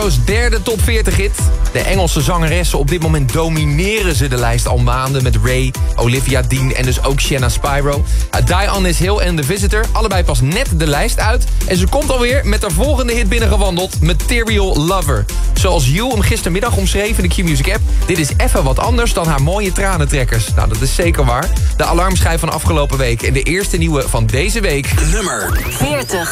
Spyro's derde top 40 hit. De Engelse zangeressen op dit moment domineren ze de lijst al maanden... met Ray, Olivia Dean en dus ook Shanna Spyro. Die On This Hill en The Visitor, allebei pas net de lijst uit. En ze komt alweer met haar volgende hit binnengewandeld... Material Lover. Zoals You hem gistermiddag omschreef in de Q-Music app... dit is even wat anders dan haar mooie tranentrekkers. Nou, dat is zeker waar. De alarmschijf van afgelopen week en de eerste nieuwe van deze week. Nummer 40.